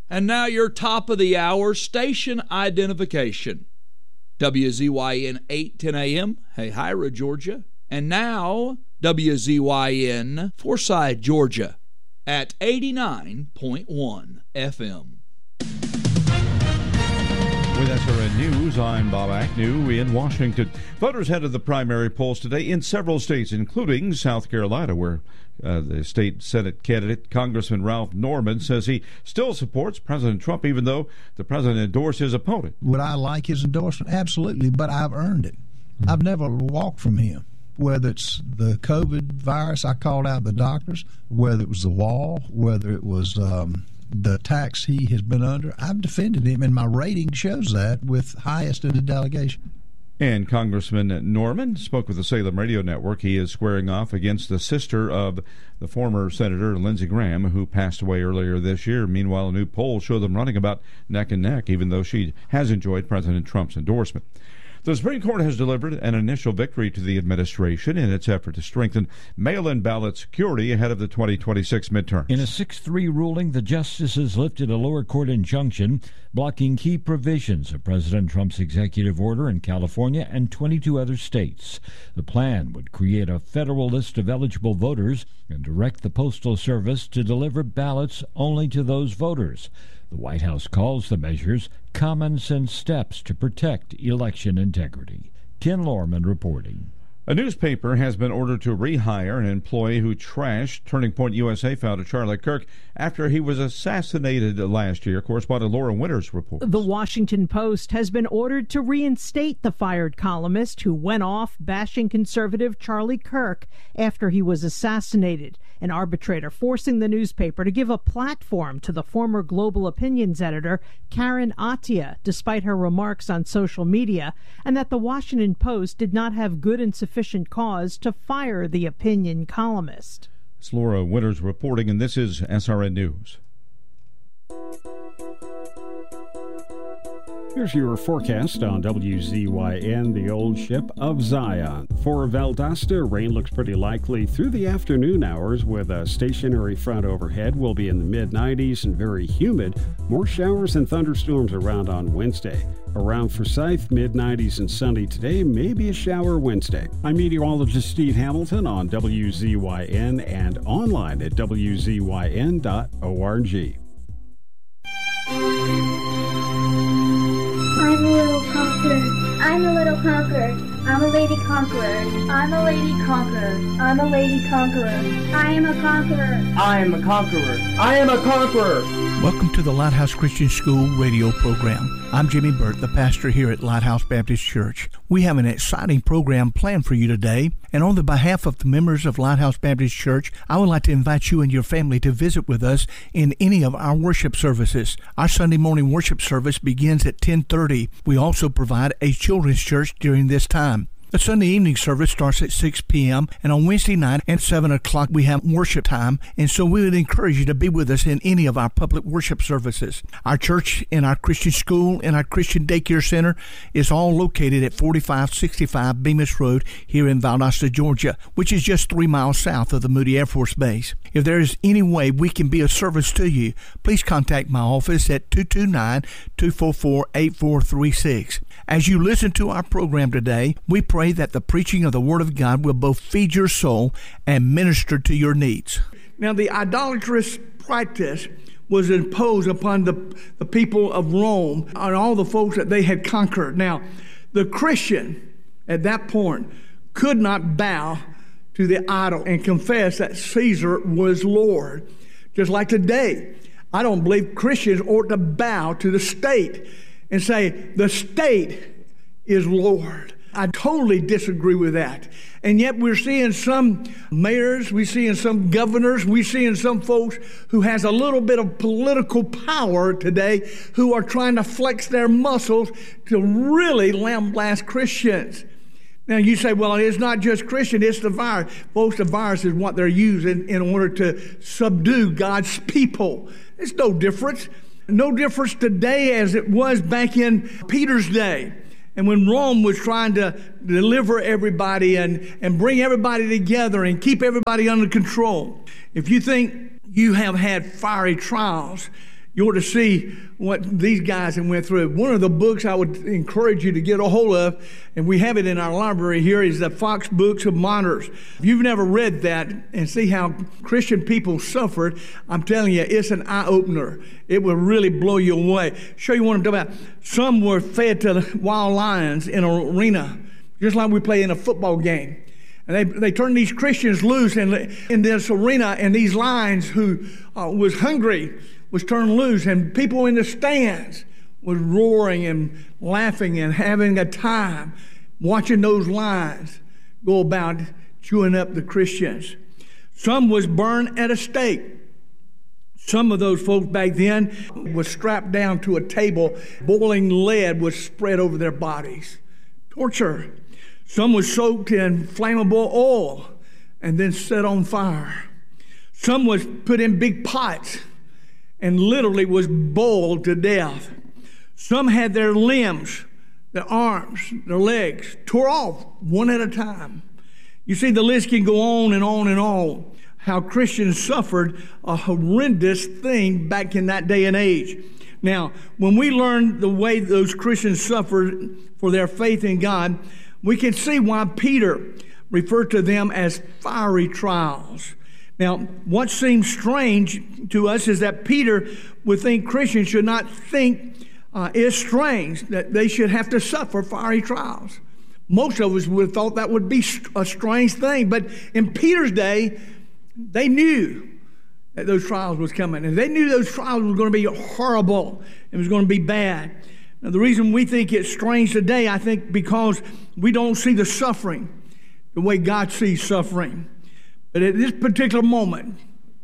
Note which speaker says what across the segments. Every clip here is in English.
Speaker 1: And now your top of the hour station identification. WZYN 810 AM, Hahira, Georgia. And now WZYN Forsyth, Georgia at 89.1 FM.
Speaker 2: With SRN News, I'm Bob Agnew in Washington. Voters headed the primary polls today in several states, including South Carolina, where the state Senate candidate, Congressman Ralph Norman, says he still supports President Trump, even though the president endorsed his opponent.
Speaker 3: Would I like his endorsement? Absolutely, but I've earned it. I've never walked from him. Whether it's the COVID virus, I called out the doctors, whether it was the wall, whether it was the tax he has been under, I've defended him, and my rating shows that with highest in the delegation.
Speaker 2: And Congressman Norman spoke with the Salem Radio Network. He is squaring off against the sister of the former Senator Lindsey Graham, who passed away earlier this year. Meanwhile, a new poll showed them running about neck and neck, even though she has enjoyed President Trump's endorsement. The Supreme Court has delivered an initial victory to the administration in its effort to strengthen mail-in ballot security ahead of the 2026 midterms.
Speaker 4: In a 6-3 ruling, the justices lifted a lower court injunction blocking key provisions of President Trump's executive order in California and 22 other states. The plan would create a federal list of eligible voters and direct the Postal Service to deliver ballots only to those voters. The White House calls the measures common-sense steps to protect election integrity. Ken Lorman reporting.
Speaker 2: A newspaper has been ordered to rehire an employee who trashed Turning Point USA founder Charlie Kirk after he was assassinated last year. Correspondent Laura Winters reports.
Speaker 5: The Washington Post has been ordered to reinstate the fired columnist who went off bashing conservative Charlie Kirk after he was assassinated. An arbitrator forcing the newspaper to give a platform to the former Global Opinions editor Karen Attiah, despite her remarks on social media, and that the Washington Post did not have good and sufficient cause to fire the opinion columnist.
Speaker 2: It's Laura Winters reporting, and this is SRN News.
Speaker 6: Here's your forecast on WZYN, the old ship of Zion. For Valdosta, rain looks pretty likely through the afternoon hours with a stationary front overhead. Will be in the mid-90s and very humid. More showers and thunderstorms around on Wednesday. Around Forsyth, mid-90s and sunny today, maybe a shower Wednesday. I'm meteorologist Steve Hamilton on WZYN and online at WZYN.org.
Speaker 7: I'm a little conqueror. I'm a little conqueror. I'm a lady conqueror. I'm a lady conqueror. I'm a lady conqueror. I am a conqueror.
Speaker 8: I am a conqueror. I am a conqueror.
Speaker 3: Welcome to the Lighthouse Christian School radio program. I'm Jimmy Burt, the pastor here at Lighthouse Baptist Church. We have an exciting program planned for you today, and on the behalf of the members of Lighthouse Baptist Church, I would like to invite you and your family to visit with us in any of our worship services. Our Sunday morning worship service begins at 10:30. We also provide a children's church during this time. The Sunday evening service starts at 6 p.m. and on Wednesday night at 7 o'clock we have worship time, and so we would encourage you to be with us in any of our public worship services. Our church and our Christian school and our Christian daycare center is all located at 4565 Bemis Road here in Valdosta, Georgia, which is just 3 miles south of the Moody Air Force Base. If there is any way we can be of service to you, please contact my office at 229-244-8436. As you listen to our program today, we pray that the preaching of the Word of God will both feed your soul and minister to your needs.
Speaker 9: Now, the idolatrous practice was imposed upon the people of Rome and all the folks that they had conquered. Now, the Christian at that point could not bow to the idol and confess that Caesar was Lord. Just like today, I don't believe Christians ought to bow to the state and say, the state is Lord. I totally disagree with that. And yet we're seeing some mayors, we're seeing some governors, we're seeing some folks who has a little bit of political power today who are trying to flex their muscles to really lambaste Christians. Now you say, well, it's not just Christian, it's the virus. Folks, the virus is what they're using in order to subdue God's people. It's no difference. No difference today as it was back in Peter's day. And when Rome was trying to deliver everybody and bring everybody together and keep everybody under control. If you think you have had fiery trials, You ought to see what these guys have went through. One of the books I would encourage you to get a hold of, and we have it in our library here, is the Fox Books of Martyrs. If you've never read that and see how Christian people suffered, I'm telling you, it's an eye-opener. It will really blow you away. Show you what I'm talking about. Some were fed to wild lions in an arena, just like we play in a football game. And they turned these Christians loose in this arena, and these lions who was hungry was turned loose, and people in the stands was roaring and laughing and having a time watching those lions go about chewing up the Christians. Some was burned at a stake. Some of those folks back then was strapped down to a table. Boiling lead was spread over their bodies. Torture. Some was soaked in flammable oil and then set on fire. Some was put in big pots and literally was boiled to death. Some had their limbs, their arms, their legs tore off one at a time. You see, the list can go on and on and on, how Christians suffered a horrendous thing back in that day and age. Now, when we learn the way those Christians suffered for their faith in God, we can see why Peter referred to them as fiery trials. Now, what seems strange to us is that Peter would think Christians should not think it's strange that they should have to suffer fiery trials. Most of us would have thought that would be a strange thing, but in Peter's day, they knew that those trials was coming, and they knew those trials were going to be horrible. It was going to be bad. Now, the reason we think it's strange today, I think, because we don't see the suffering the way God sees suffering. But at this particular moment,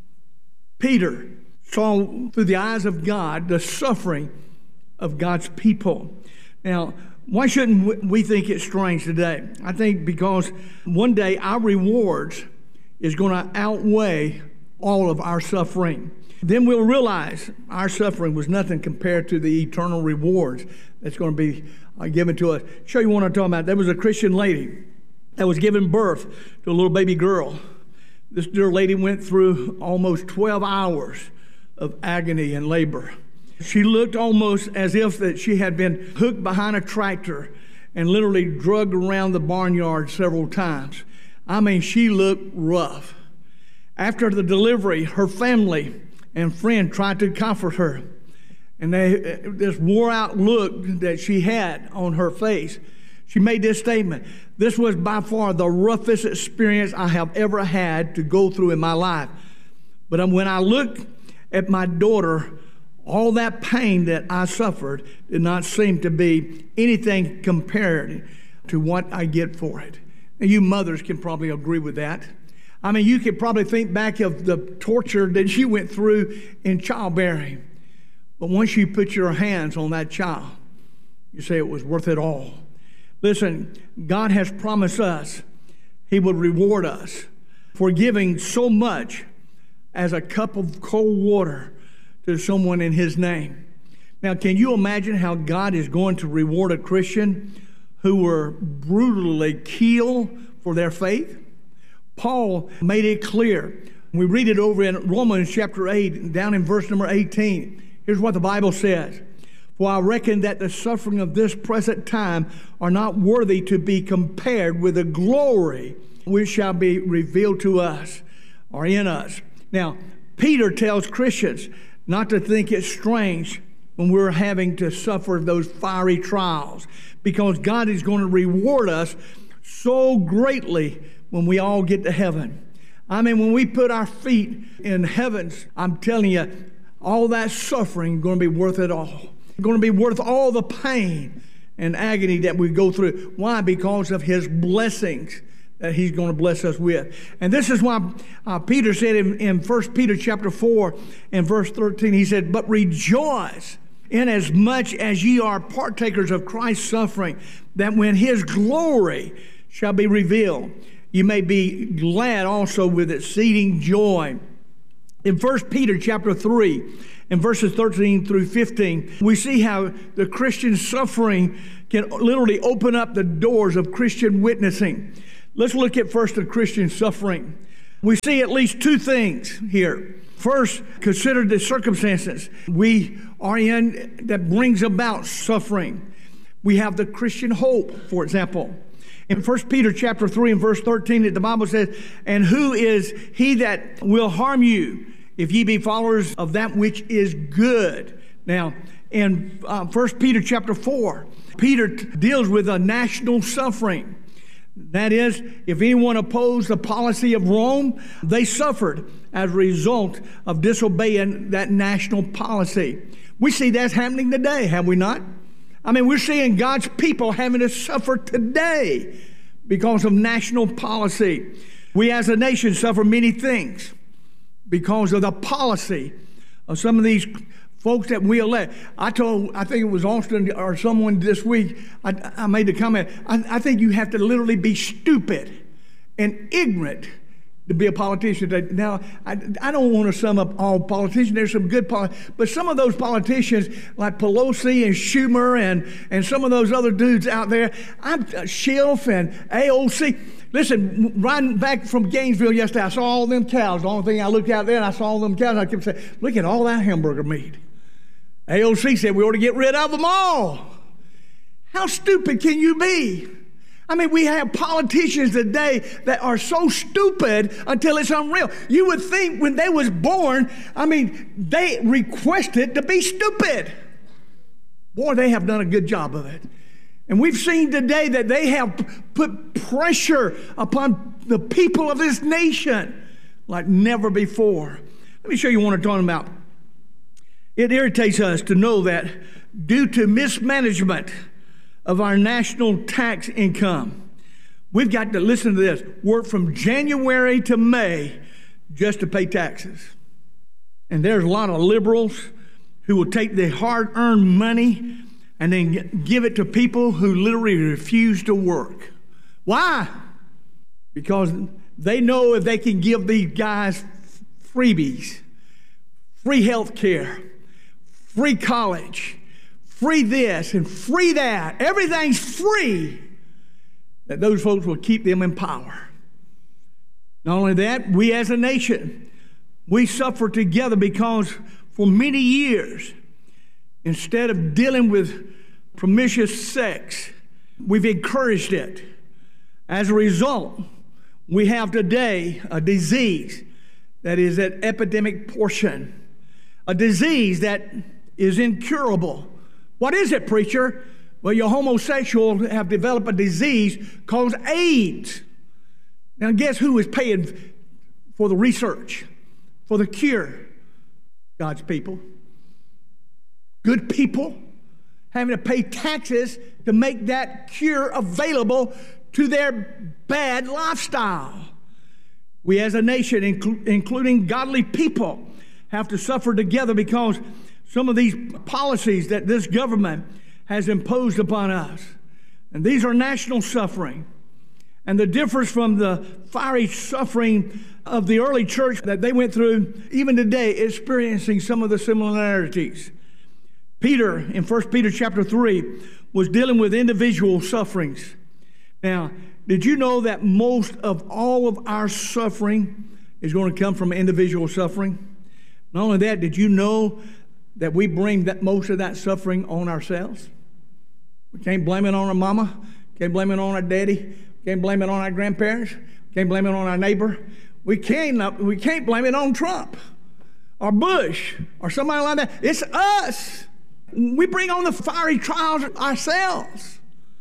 Speaker 9: Peter saw through the eyes of God the suffering of God's people. Now, why shouldn't we think it's strange today? I think because one day our rewards is going to outweigh all of our suffering. Then we'll realize our suffering was nothing compared to the eternal rewards that's going to be given to us. Show you what I'm talking about. There was a Christian lady that was giving birth to a little baby girl. This dear lady went through almost 12 hours of agony and labor. She looked almost as if that she had been hooked behind a tractor and literally dragged around the barnyard several times. I mean, she looked rough. After the delivery, her family and friend tried to comfort her. And this wore-out look that she had on her face, she made this statement: "This was by far the roughest experience I have ever had to go through in my life. But when I look at my daughter, all that pain that I suffered did not seem to be anything compared to what I get for it." Now, you mothers can probably agree with that. I mean, you could probably think back of the torture that you went through in childbearing. But once you put your hands on that child, you say it was worth it all. Listen, God has promised us He would reward us for giving so much as a cup of cold water to someone in His name. Now, can you imagine how God is going to reward a Christian who were brutally killed for their faith? Paul made it clear. We read it over in Romans chapter 8, down in verse number 18. Here's what the Bible says: "For I reckon that the suffering of this present time are not worthy to be compared with the glory which shall be revealed to us," or in us. Now, Peter tells Christians not to think it's strange when we're having to suffer those fiery trials, because God is going to reward us so greatly when we all get to heaven. I mean, when we put our feet in heavens, I'm telling you, all that suffering is going to be worth it all. It's going to be worth all the pain and agony that we go through. Why? Because of His blessings that He's going to bless us with. And this is why Peter said in 1 Peter chapter 4 and verse 13, he said, "But rejoice inasmuch as ye are partakers of Christ's suffering, that when His glory shall be revealed, you may be glad also with exceeding joy." In 1 Peter chapter 3, in verses 13 through 15, we see how the Christian suffering can literally open up the doors of Christian witnessing. Let's look at first the Christian suffering. We see at least two things here. First, consider the circumstances we are in that brings about suffering. We have the Christian hope, for example. In 1 Peter chapter 3 and verse 13, the Bible says, "And who is he that will harm you, if ye be followers of that which is good?" Now, in 1 Peter chapter 4, Peter deals with a national suffering. That is, if anyone opposed the policy of Rome, they suffered as a result of disobeying that national policy. We see that's happening today, have we not? I mean, we're seeing God's people having to suffer today because of national policy. We as a nation suffer many things because of the policy of some of these folks that we elect. I think it was Austin or someone this week, I made the comment, I think you have to literally be stupid and ignorant to be a politician. Now, I don't want to sum up all politicians. There's some good politicians, but some of those politicians like Pelosi and Schumer and some of those other dudes out there, Schiff and AOC. Listen, riding back from Gainesville yesterday, I saw all them cows. The only thing I looked out there and I saw all them cows, I kept saying, look at all that hamburger meat. AOC said we ought to get rid of them all. How stupid can you be? I mean, we have politicians today that are so stupid until it's unreal. You would think when they was born, I mean, they requested to be stupid. Boy, they have done a good job of it. And we've seen today that they have put pressure upon the people of this nation like never before. Let me show you what I'm talking about. It irritates us to know that due to mismanagement of our national tax income, we've got to, listen to this, work from January to May just to pay taxes. And there's a lot of liberals who will take their hard-earned money and then give it to people who literally refuse to work. Why? Because they know if they can give these guys freebies, free health care, free college, free this and free that, everything's free, that those folks will keep them in power. Not only that, we as a nation, we suffer together because for many years, instead of dealing with promiscuous sex, we've encouraged it. As a result, we have today a disease that is at epidemic portion, a disease that is incurable. What is it, preacher? Well, your homosexuals have developed a disease called AIDS. Now, guess who is paying for the research, for the cure? God's people. Good people having to pay taxes to make that cure available to their bad lifestyle. We as a nation, including godly people, have to suffer together because some of these policies that this government has imposed upon us. And these are national suffering. And the difference from the fiery suffering of the early church that they went through, even today, experiencing some of the similarities. Peter, in 1 Peter chapter 3, was dealing with individual sufferings. Now, did you know that most of all of our suffering is going to come from individual suffering? Not only that, did you know that we bring most of that suffering on ourselves? We can't blame it on our mama, can't blame it on our daddy, can't blame it on our grandparents, can't blame it on our neighbor. We can't blame it on Trump or Bush or somebody like that. It's us. We bring on the fiery trials ourselves.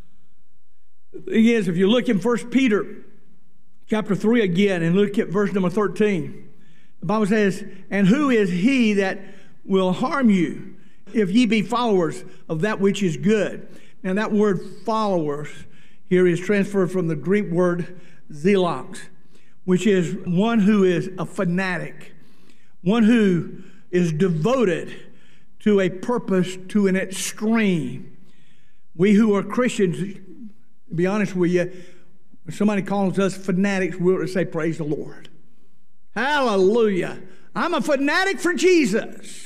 Speaker 9: The thing is, if you look in 1 Peter chapter 3 again and look at verse number 13, the Bible says, "And who is he that will harm you if ye be followers of that which is good?" Now that word followers here is transferred from the Greek word zealot, which is one who is a fanatic, one who is devoted to a purpose to an extreme. We who are Christians, to be honest with you, when somebody calls us fanatics, we'll say, praise the Lord. Hallelujah. I'm a fanatic for Jesus.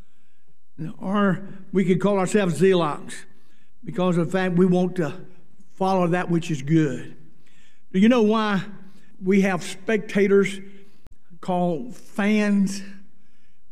Speaker 9: Or we could call ourselves zealots because of the fact we want to follow that which is good. Do you know why we have spectators called fans?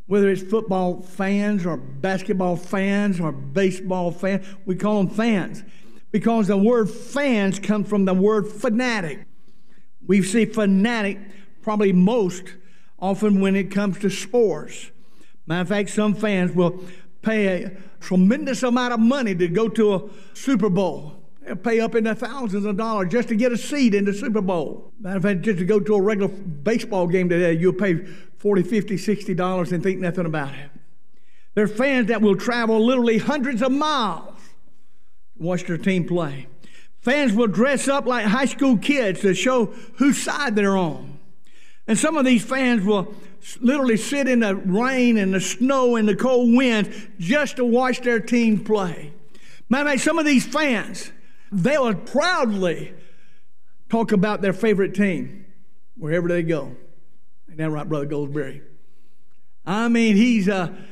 Speaker 9: whether it's football fans or basketball fans or baseball fans, we call them fans because the word fans comes from the word fanatic. We see fanatic probably most often when it comes to sports. Matter of fact, some fans will pay a tremendous amount of money to go to a Super Bowl. They'll pay up in the thousands of dollars just to get a seat in the Super Bowl. Matter of fact, just to go to a regular baseball game today, you'll pay $40, $50, $60 and think nothing about it. There are fans that will travel literally hundreds of miles to watch their team play. Fans will dress up like high school kids to show whose side they're on. And some of these fans will literally sit in the rain and the snow and the cold winds just to watch their team play. Matter of fact, some of these fans, they will proudly talk about their favorite team wherever they go. Ain't that right, Brother Goldsberry? I mean, he's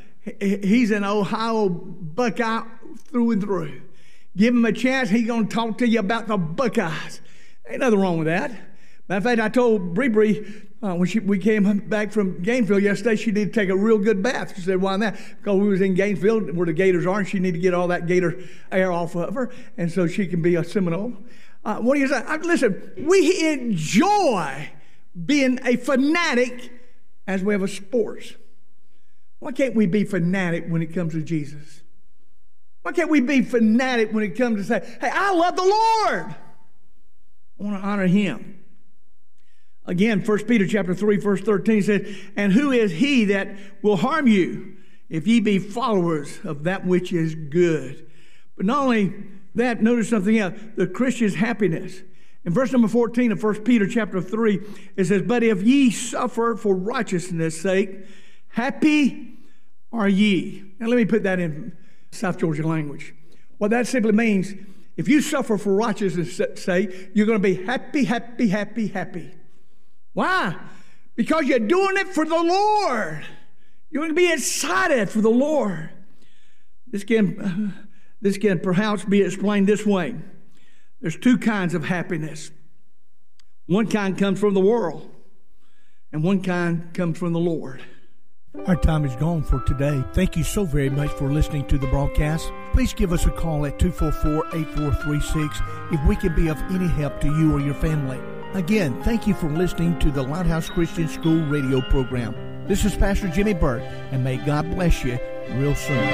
Speaker 9: an Ohio Buckeye through and through. Give him a chance, he's going to talk to you about the Buckeyes. Ain't nothing wrong with that. Matter of fact, I told Bree when we came back from Gainesville yesterday, she needed to take a real good bath. She said, why not? Because we was in Gainesville where the Gators are, and she needed to get all that Gator air off of her, and so she can be a Seminole. What do you say? Listen, we enjoy being a fanatic as we have a sports. Why can't we be fanatic when it comes to Jesus? Why can't we be fanatic when it comes to say, hey, I love the Lord. I want to honor him. Again, 1 Peter chapter 3, verse 13 says, and who is he that will harm you if ye be followers of that which is good? But not only that, notice something else, the Christian's happiness. In verse number 14 of 1 Peter chapter 3, it says, but if ye suffer for righteousness' sake, happy are ye. Now let me put that in South Georgia language. What that simply means, if you suffer for righteousness' sake, you're going to be happy, happy, happy, happy. Why? Because you're doing it for the Lord. You're going to be excited for the Lord. This can perhaps be explained this way. There's two kinds of happiness. One kind comes from the world, and one kind comes from the Lord.
Speaker 3: Our time is gone for today. Thank you so very much for listening to the broadcast. Please give us a call at 244-8436 if we can be of any help to you or your family. Again, thank you for listening to the Lighthouse Christian School radio program. This is Pastor Jimmy Burt, and may God bless you real soon.